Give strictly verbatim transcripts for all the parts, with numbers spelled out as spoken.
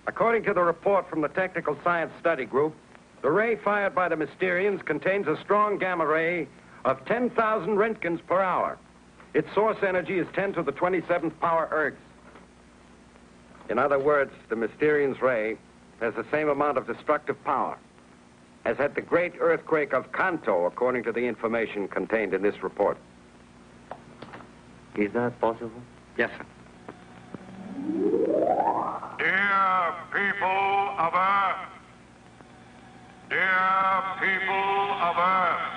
According to the report from the Technical Science Study Group, the ray fired by the Mysterians contains a strong gamma ray of ten thousand roentgens per hour. Its source energy is ten to the twenty-seventh power ergs. In other words, the Mysterian's ray has the same amount of destructive power as had the great earthquake of Kanto, according to the information contained in this report. Is that possible? Yes, sir. Dear people of Earth, dear people of Earth,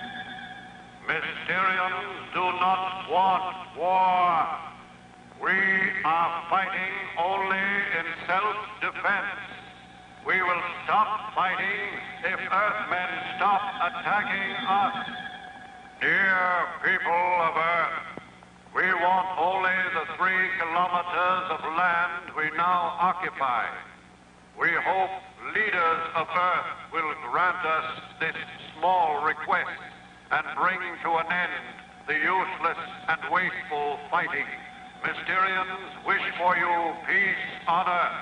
Mysterians do not want war. We are fighting only in self-defense. We will stop fighting if Earthmen stop attacking us. Dear people of Earth, we want only the three kilometers of land we now occupy. We hope leaders of Earth will grant us this small request and bring to an end the useless and wasteful fighting. Mysterians wish for you peace on Earth.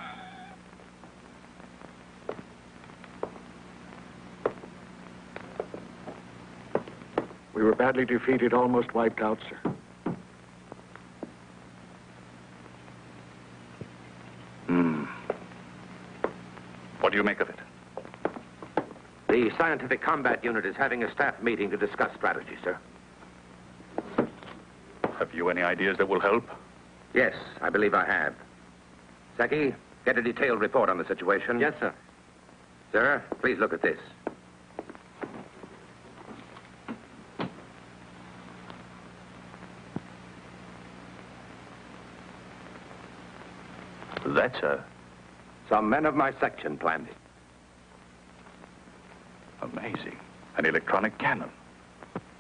We were badly defeated, almost wiped out, sir. Hmm. What do you make of it? The Scientific Combat Unit is having a staff meeting to discuss strategy, sir. Have you any ideas that will help? Yes, I believe I have. Seki, get a detailed report on the situation. Yes, sir. Sir, please look at this. That's a... Some men of my section planned it. Amazing. An electronic cannon.